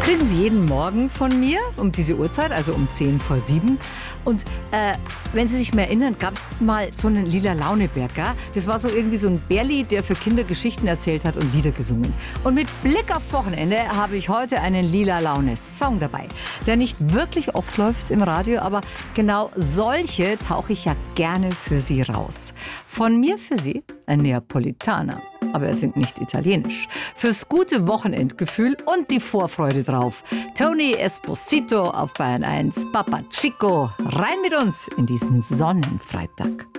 kriegen Sie jeden Morgen von mir um diese Uhrzeit, also um 6:50. Und wenn Sie sich mehr erinnern, gab es mal so einen Lila Launebär, gell? Das war so irgendwie so ein Bärli, der für Kinder Geschichten erzählt hat und Lieder gesungen. Und mit Blick aufs Wochenende habe ich heute einen Lila Laune-Song dabei, der nicht wirklich oft läuft im Radio, aber genau solche tauche ich ja gerne für Sie raus. Von mir für Sie ein Neapolitaner. Aber er singt nicht italienisch. Fürs gute Wochenendgefühl und die Vorfreude drauf. Tony Esposito auf Bayern 1, Papa Chico. Rein mit uns in diesen Sonnenfreitag.